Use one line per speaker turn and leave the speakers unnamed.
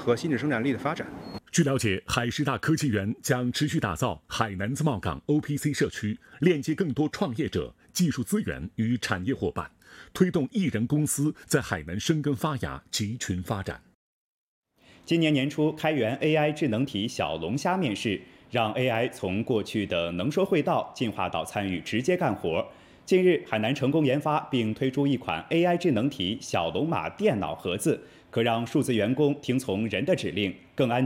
和新质生产力的发展。
据了解，海师大科技园将持续打造海南自贸港 OPC 社区，链接更多创业者、技术资源与产业伙伴，推动艺人公司在海南生根发芽、集群发展。
今年年初开源 AI 智能题小龙虾面试，让 AI 从过去的能说会道进化到参与直接干活。近日，海南成功研发并推出一款 AI 智能题小龙马电脑盒子，可让数字员工听从人的指令，更安